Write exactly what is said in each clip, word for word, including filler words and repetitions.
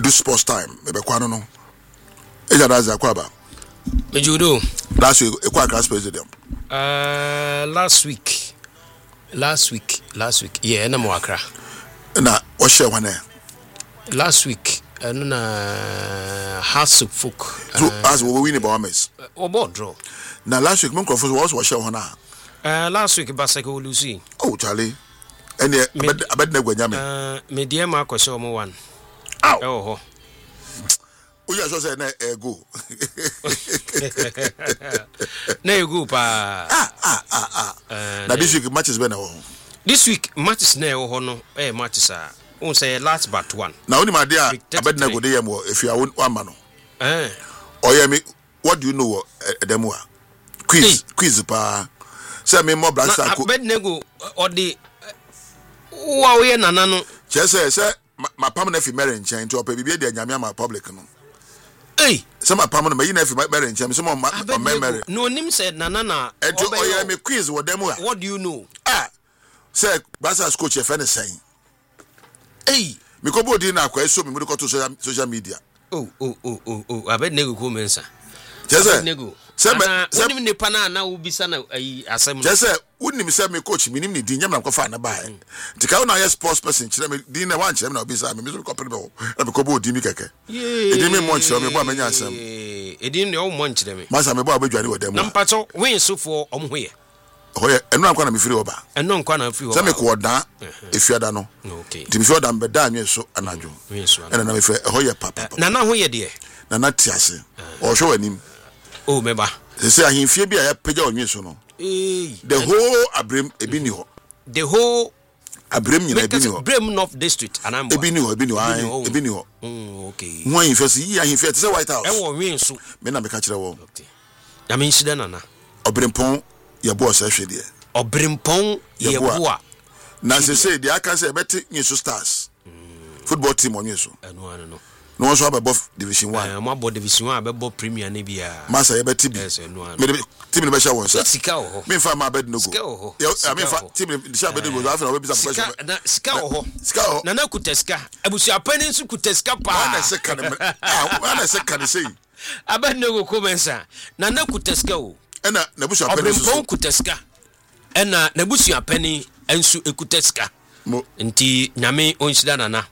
do sports time me be kwa no no e ja daza kwa ba me judo last week e kwa class president uh last week last week last week yeah na mo akra na o share one last week and na house folk so as we win about mess o board draw na last week mon crofo was was share one uh last week basaka o lucy oh Charlie and abed abed na gwanya me uh me dia ma kwese o mo one oh oh o ya so say na ego na ego pa ah ah ah ah na this week matches be na ho this week matches na ho no eh matches a on say last but one na oni ma dia abed na go dey am if you are one man eh oh yeah me what do you know them wa quiz quiz pa say me more brother ko abed na go or the wa we nana no che say say ma pam na fi mere nchen to opa bibia dia nyame ma public no eh say ma pam na ma yi na fi mere nchen so mo ma memory no nim said nana na eto oh yeah me quiz wo them wa what do you know ah say brother coach e fe ne say eh me ko bodi na kwa so me mo ko to social media oh oh oh oh oh abed nego ko mensa jese nego se me se me ne pana na ubisa na ayi asem jese unim se me coach me nim ni din nyam na ko fa na bae tika na yes sports person kire me din na wan kire me na ubisa me me so ko pere be na me ko bodi mi keke edin me mo kire me bo amanya asem edin ne o mo kire me masa me bo abadware wo dem na mpacho wen so fo omhoye hoye eno ankwa na me firi oba eno ankwa na firi oba se me ko odan efiada no okay ti me fi odan be da anwe so anajo ena na me fe hoye papa na na hoye de na na ti ase o hwe wanim o meba se se ahimfie bi a ya pagya onwe so no eh the whole abrem ebi ni ho the whole abrem nyina ebi ni ho abrem north district anamba ebi ni ho ebi ni ho ebi ni ho mm okay ho ahimfie se yi ahimfie te se white house e wo wen so me na me ka kire wo okay na me nshida nana obrempon ye bo se hwe de obrempon ye bo na se se de aka se beti nyeso stars football team onye so eno anu no no so above division one eh mo abo division one abebo premier ne bia masa ye beti bi me team ne be sha won sa sika ho me fa ma bed no go sika ho I mean fa team ne sha bed go afa na we bisa question na sika ho sika ho na na kuta sika abusu apani nsu kuta sika pa na se kan ah na se kan sei abed no go komensa na na kuta sika ho ena na busu apani nsu obrempon kuta sika ena na busu apani ensu ekuta sika nti nyame onshida nana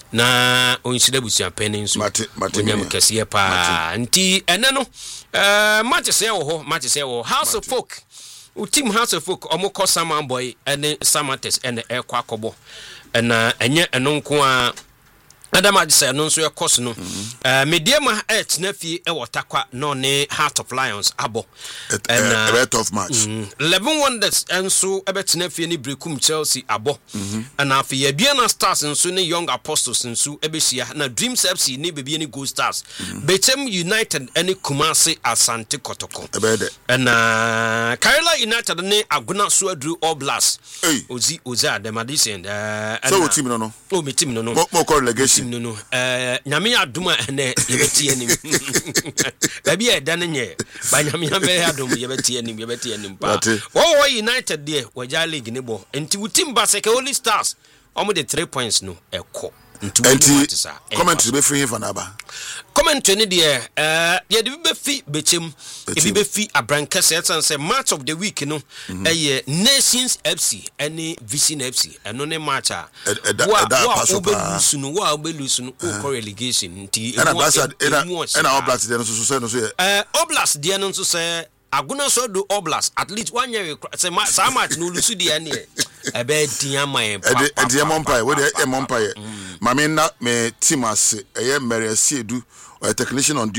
na onshida busu apani nsu nyame kesiye pa nti ene no eh matches ye wo ho matches ye wo house of folk o team house of folk omoko Saman Boy ene Samates ene ekwa akobo ena enye eno nko a Adam Adisa no nso yakos no eh mediema et na fie e wotakwa no ne Heart of Lions abo and a very tough match eleven wonders enso ebetena fie ni Brekum Chelsea abo and afi ya Biana Stars nso ne Young Apostles nso ebehia na Dreams F C ne bebie ni Gold Stars Bechem United ene Kumasi Asante Kotoko and uh, Kerala United ne Aguna so adru All Blast ozi ozi ademadisen eh so team no no o me team no no mo ko relegation no no eh nyame aduma ene yebeti anim baby e dan nye ba nyame be adum yebeti anim yebeti anim pa wo United de waja league ne bo enti wutim Baseke Holy Stars omo de three points no ekọ enti comment be free for naba comment ni de eh ye de be fi Bechem e be fi Abrankase etsan say match of the week no eh Nations F C any Vision F C eno ne match a wa obelusu no wa obelusu no o relegation nti ena blast ena ena Oblast de no so so no so eh Oblast de no so say Aguna so do Oblast at least one year say sa match no lusu de ene e be dia man pa e dia monpai we de e monpai mama na me team as e Mary Asiedu or technician on